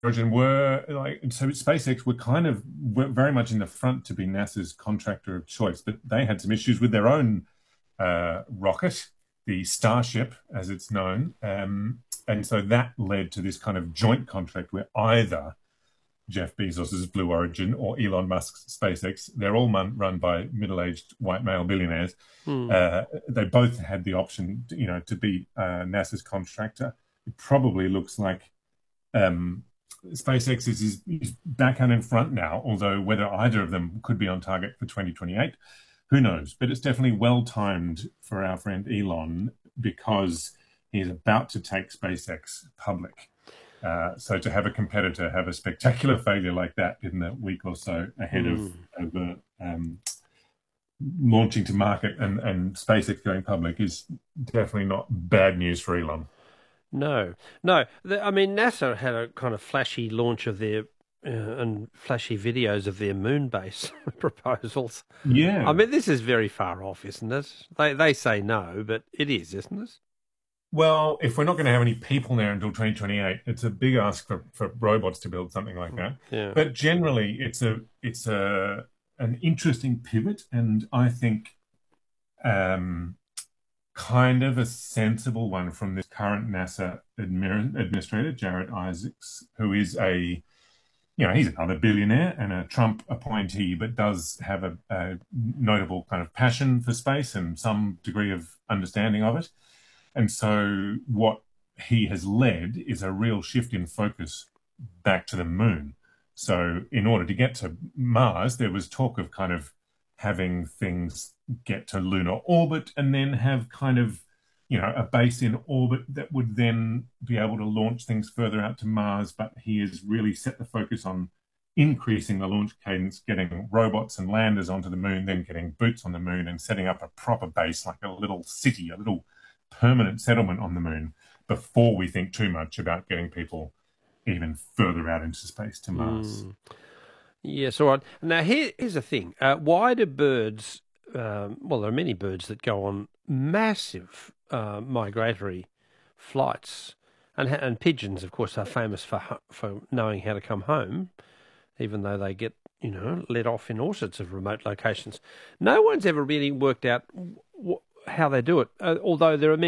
Origin were like so SpaceX were very much in the front to be NASA's contractor of choice, but they had some issues with their own rocket, the Starship, as it's known, and so that led to this kind of joint contract where either Jeff Bezos's Blue Origin or Elon Musk's SpaceX, they're all run by middle-aged white male billionaires. Hmm. They both had the option, to be NASA's contractor. It probably looks like SpaceX is back out in front now, although whether either of them could be on target for 2028, who knows? But it's definitely well timed for our friend Elon because he's about to take SpaceX public. So to have a competitor have a spectacular failure like that in a week or so ahead of launching to market and SpaceX going public is definitely not bad news for Elon. No, no. I mean, NASA had a kind of flashy launch of their and flashy videos of their moon base proposals. I Yeah. mean, this is very far off, isn't it? They say no, but it is, isn't it? Well, if we're not going to have any people there until 2028, it's a big ask for robots to build something like that. Yeah. But generally, it's a an interesting pivot, and I think um, kind of a sensible one from this current NASA administrator, Jared Isaacs, who is he's another billionaire and a Trump appointee, but does have a notable kind of passion for space and some degree of understanding of it. And so what he has led is a real shift in focus back to the moon. So in order to get to Mars, there was talk of kind of having things get to lunar orbit and then have kind of, a base in orbit that would then be able to launch things further out to Mars. But he has really set the focus on increasing the launch cadence, getting robots and landers onto the moon, then getting boots on the moon and setting up a proper base, like a little city, a little permanent settlement on the moon before we think too much about getting people even further out into space to Mars. Mm. Yes, all right. Now, here's the thing. Why do birds, well, there are many birds that go on massive migratory flights, and pigeons, of course, are famous for knowing how to come home, even though they get, let off in all sorts of remote locations. No one's ever really worked out how they do it, although there are many